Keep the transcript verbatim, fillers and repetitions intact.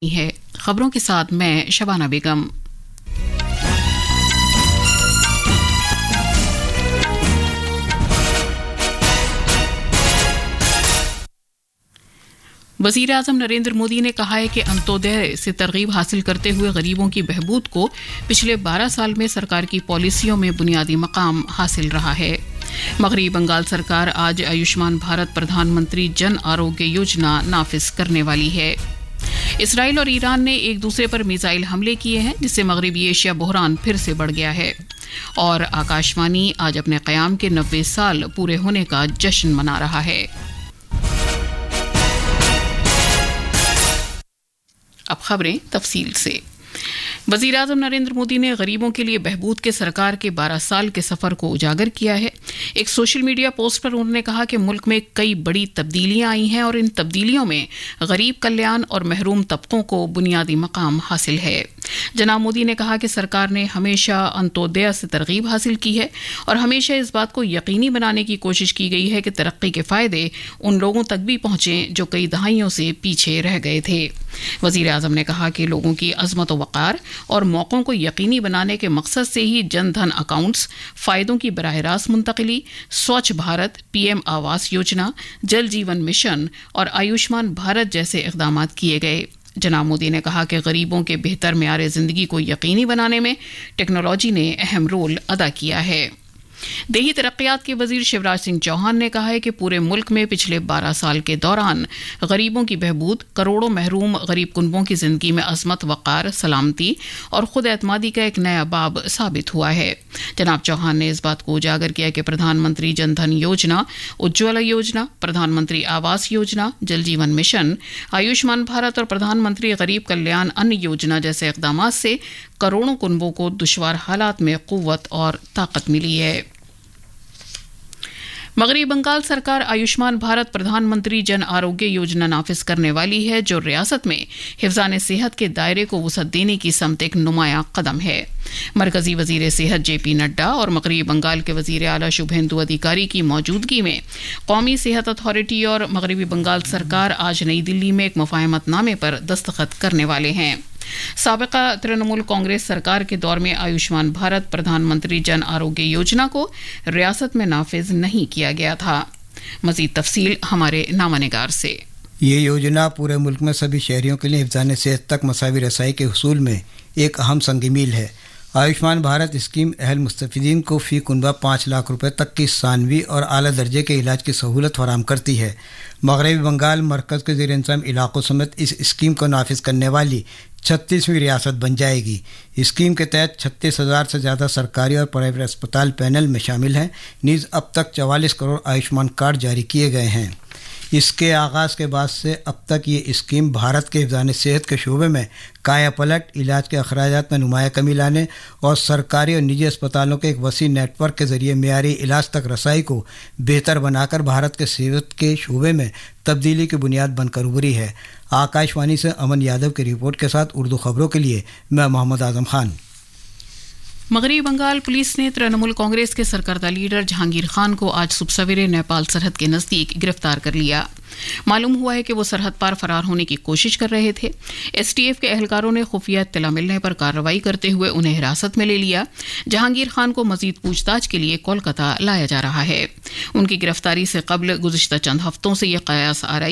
है। खबरों के साथ मैं शबाना बेगम। वज़ीर आज़म नरेंद्र मोदी ने कहा है कि अंत्योदय से तरगीब हासिल करते हुए गरीबों की बहबूद को पिछले बारह साल में सरकार की पॉलिसियों में बुनियादी मकाम हासिल रहा है। मगरबी बंगाल सरकार आज आयुष्मान भारत प्रधानमंत्री जन आरोग्य योजना नाफिज करने वाली है। इसराइल और ईरान ने एक दूसरे पर मिसाइल हमले किए हैं, जिससे मगरबी एशिया बहरान फिर से बढ़ गया है। और आकाशवाणी आज अपने क़याम के नब्बे साल पूरे होने का जश्न मना रहा है। अब खबरें तफसील से। वज़ीर आज़म नरेंद्र मोदी ने गरीबों के लिए बहबूद के सरकार के बारह साल के सफर को उजागर किया है। एक सोशल मीडिया पोस्ट पर उन्होंने कहा कि मुल्क में कई बड़ी तब्दीलियां आई हैं और इन तब्दीलियों में गरीब कल्याण और महरूम तबकों को बुनियादी मकाम हासिल है। जनाब मोदी ने कहा कि सरकार ने हमेशा अंत्योदय से तरगीब हासिल की है और हमेशा इस बात को यकीनी बनाने की कोशिश की गई है कि तरक्की के फायदे उन लोगों तक भी पहुंचें जो कई दहाइयों से पीछे रह गए थे। वज़ीर आज़म ने कहा कि लोगों की अज़मत व वक़ार और मौक़ों को यकीनी बनाने के मकसद से ही जन धन अकाउंट्स, फ़ायदों की बराह रास्त मुंतकिली, स्वच्छ भारत, पीएम आवास योजना, जल जीवन मिशन और आयुष्मान भारत जैसे इक़दामात किए गए। जनाब मोदी ने कहा कि गरीबों के बेहतर मेयार ज़िंदगी को यकीनी बनाने में टेक्नोलॉजी ने अहम रोल अदा किया है। देही तरक्यात के वजीर शिवराज सिंह चौहान ने कहा है कि पूरे मुल्क में पिछले बारह साल के दौरान गरीबों की बहबूद, करोड़ों महरूम गरीब कुनबों की जिंदगी में अज़मत, वक़ार, सलामती और खुद एतमादी का एक नया बाब साबित हुआ है। जनाब चौहान ने इस बात को उजागर किया कि प्रधानमंत्री जन धन योजना, उज्ज्वला योजना, प्रधानमंत्री आवास योजना, जल जीवन मिशन, आयुष्मान भारत और प्रधानमंत्री गरीब कल्याण अन्न योजना जैसे इक़दामात से करोड़ों कुनबों को दुश्वार हालात में क़ुव्वत और ताकत मिली है। मगरबी बंगाल सरकार आयुष्मान भारत प्रधानमंत्री जन आरोग्य योजना नाफिज करने वाली है, जो रियासत में हिफ्ज़ान सेहत के दायरे को वुसअत देने की समत एक नुमाया कदम है। मरकजी वजीर सेहत जे पी नड्डा और मगरबी बंगाल के वजीर आला शुभेंदु अधिकारी की मौजूदगी में कौमी सेहत अथॉरिटी और मगरबी बंगाल सरकार आज नई दिल्ली में एक मुफ़ाहमतनामे पर दस्तखत करने वाले हैं। साबिका तृणमूल कांग्रेस सरकार के दौर में आयुष्मान भारत प्रधानमंत्री जन आरोग्य योजना को रियासत में नाफिज नहीं किया गया था। मजीद तफसील हमारे नामानिगार से। ये योजना पूरे मुल्क में सभी शहरियों के लिए हिफ्ज़ान सेहत तक मसावी रसाई के हुसूल में एक अहम संग मील है। आयुष्मान भारत स्कीम अहल मुस्तफ़ीदीन को फ़ी कुनबा पाँच लाख रुपए तक की सानवी और आला दर्जे के इलाज की सहूलत फराहम करती है। मगरबी बंगाल मरकज़ के ज़ेर इंतज़ाम इलाकों समेत इस स्कीम को नाफिज करने वाली छत्तीसवीं रियासत बन जाएगी। स्कीम के तहत छत्तीस हज़ार से ज़्यादा सरकारी और प्राइवेट अस्पताल पैनल में शामिल हैं। नीज़ अब तक चवालीस करोड़ आयुष्मान कार्ड जारी किए गए हैं। इसके आगाज़ के बाद से अब तक ये स्कीम भारत के हिफ्ज़ान सेहत के शोबे में काया पलट, इलाज के अखराजात में नुमाया कमी लाने और सरकारी और निजी अस्पतालों के एक वसी नेटवर्क के ज़रिए मेयारी इलाज तक रसाई को बेहतर बनाकर भारत के सेहत के शोबे में तब्दीली की बुनियाद बनकर उभरी है। आकाशवाणी से अमन यादव की रिपोर्ट के साथ उर्दू खबरों के लिए मैं मोहम्मद आजम खान। मगरबी बंगाल पुलिस ने तृणमूल कांग्रेस के सरकर्दा लीडर जहांगीर खान को आज सुबह सवेरे नेपाल सरहद के नज़दीक गिरफ्तार कर लिया। मालूम हुआ है कि वो सरहद पार फरार होने की कोशिश कर रहे थे। एसटीएफ के एहलकारों ने खुफिया इत्तला मिलने पर कार्रवाई करते हुए उन्हें हिरासत में ले लिया। जहांगीर खान को मजीद पूछताछ के लिए कोलकाता लाया जा रहा है। उनकी गिरफ्तारी से कबल गुज़िश्ता चंद हफ्तों से यह कयास आ रही